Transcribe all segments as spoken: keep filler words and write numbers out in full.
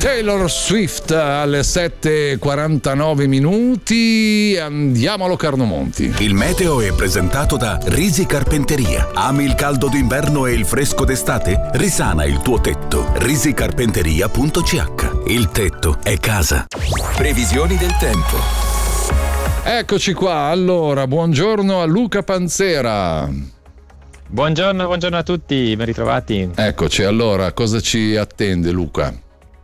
Taylor Swift alle sette e quarantanove minuti. Andiamo a Locarno Monti. Il meteo è presentato da Risi Carpenteria. Ami il caldo d'inverno e il fresco d'estate? Risana il tuo tetto. risicarpenteria punto c h. Il tetto è casa. Previsioni del tempo. Eccoci qua. Allora, buongiorno a Luca Panzera. Buongiorno, buongiorno a tutti, ben ritrovati. Eccoci, allora, cosa ci attende, Luca?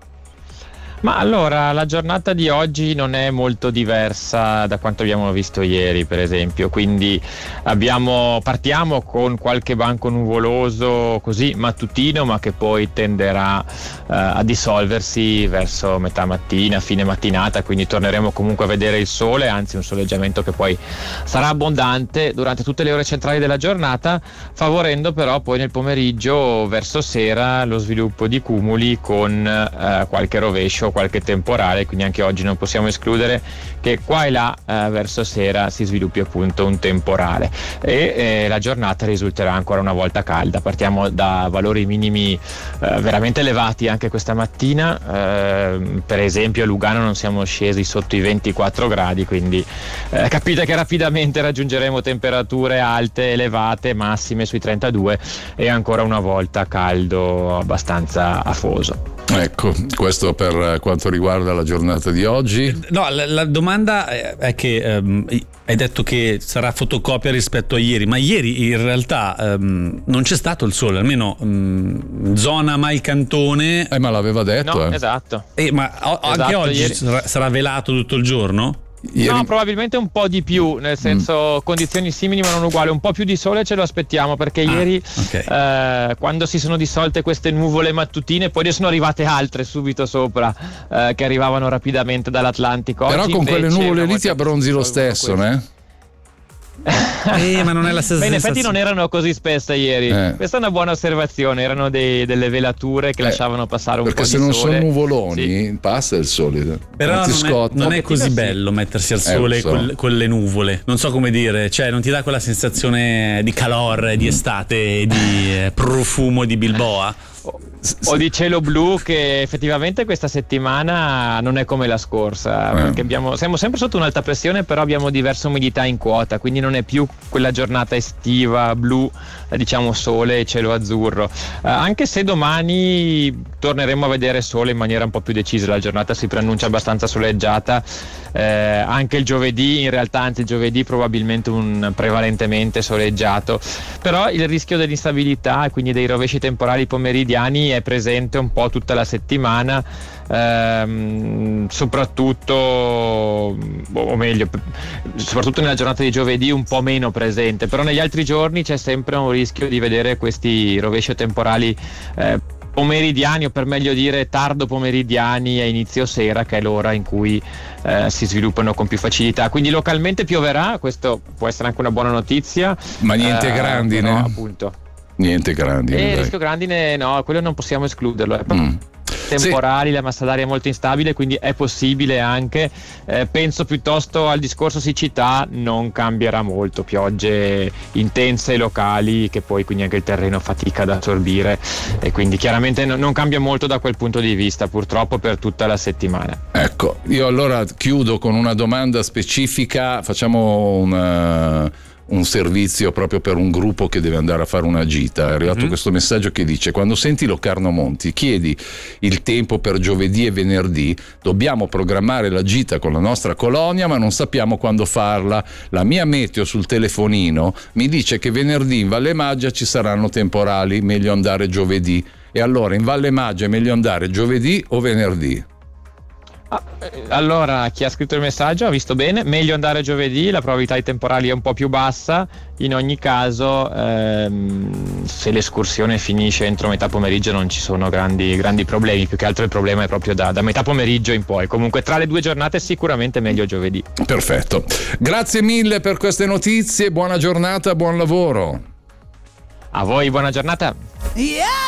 Ma allora, la giornata di oggi non è molto diversa da quanto abbiamo visto ieri, per esempio, quindi abbiamo, partiamo con qualche banco nuvoloso così mattutino, ma che poi tenderà eh, a dissolversi verso metà mattina, fine mattinata, quindi torneremo comunque a vedere il sole, anzi un soleggiamento che poi sarà abbondante durante tutte le ore centrali della giornata, favorendo però poi nel pomeriggio verso sera lo sviluppo di cumuli con eh, qualche rovescio, qualche temporale, quindi anche oggi non possiamo escludere che qua e là eh, verso sera si sviluppi appunto un temporale e eh, la giornata risulterà ancora una volta calda. Partiamo da valori minimi eh, veramente elevati anche questa mattina, eh, per esempio a Lugano non siamo scesi sotto i ventiquattro gradi, quindi eh, capite che rapidamente raggiungeremo temperature alte, elevate, massime sui trentadue e ancora una volta caldo abbastanza afoso. Ecco, questo per quanto riguarda la giornata di oggi. No, la, la domanda è che ehm, hai detto che sarà fotocopia rispetto a ieri, ma ieri in realtà ehm, non c'è stato il sole, almeno ehm, zona Mai Cantone. Eh, ma l'aveva detto. No, eh. esatto. Eh, ma o- Esatto, anche oggi ieri... sarà, sarà velato tutto il giorno? Ieri... No, probabilmente un po' di più, nel senso mm. condizioni simili ma non uguali, un po' più di sole ce lo aspettiamo perché ah, ieri okay. eh, quando si sono dissolte queste nuvole mattutine poi ne sono arrivate altre subito sopra eh, che arrivavano rapidamente dall'Atlantico. Però oggi con quelle nuvole lì ti abbronzi lo stesso, né? Eh, ma non è la stessa. Beh, in effetti non erano così spesse ieri. Eh. Questa è una buona osservazione. Erano dei, delle velature che eh, lasciavano passare un po' di sole. Perché se non sono nuvoloni, sì. passa il sole. Però non, non, è, non è così bello mettersi al sole eh, so. con, con le nuvole. Non so come dire, cioè non ti dà quella sensazione di calore, di estate, di eh, profumo di Bilboa. O di cielo blu, che effettivamente questa settimana non è come la scorsa, eh. perché abbiamo, siamo sempre sotto un'alta pressione, però abbiamo diversa umidità in quota, quindi non è più quella giornata estiva blu, diciamo sole e cielo azzurro, eh, anche se domani torneremo a vedere sole in maniera un po' più decisa, la giornata si preannuncia abbastanza soleggiata, eh, anche il giovedì in realtà, anzi il giovedì probabilmente un prevalentemente soleggiato, però il rischio dell'instabilità e quindi dei rovesci temporali pomeridiani è presente un po' tutta la settimana, ehm, soprattutto o meglio soprattutto nella giornata di giovedì un po' meno presente, però negli altri giorni c'è sempre un rischio di vedere questi rovesci temporali eh, pomeridiani, o per meglio dire tardo pomeridiani e inizio sera, che è l'ora in cui eh, si sviluppano con più facilità, quindi localmente pioverà, questo può essere anche una buona notizia, ma niente eh, grandine, no, appunto niente grandine, e il rischio grandine no, quello non possiamo escluderlo, è mm. temporali, sì. La massa d'aria è molto instabile, quindi è possibile anche, eh, penso piuttosto al discorso siccità, non cambierà molto, piogge intense locali che poi quindi anche il terreno fatica ad assorbire e quindi chiaramente no, non cambia molto da quel punto di vista purtroppo per tutta la settimana. Ecco, io allora chiudo con una domanda specifica, facciamo una un servizio proprio per un gruppo che deve andare a fare una gita. È arrivato mm-hmm. questo messaggio che dice: quando senti Locarno Monti chiedi il tempo per giovedì e venerdì, dobbiamo programmare la gita con la nostra colonia ma non sappiamo quando farla. La mia meteo sul telefonino mi dice che venerdì in Valle Maggia ci saranno temporali, meglio andare giovedì. E allora in Valle Maggia è meglio andare giovedì o venerdì? Ah, allora chi ha scritto il messaggio ha visto bene, meglio andare giovedì, la probabilità di temporali è un po' più bassa, in ogni caso ehm, se l'escursione finisce entro metà pomeriggio non ci sono grandi, grandi problemi, più che altro il problema è proprio da, da metà pomeriggio in poi, comunque tra le due giornate sicuramente meglio giovedì. Perfetto, grazie mille per queste notizie, buona giornata, buon lavoro. A voi buona giornata. Yeah!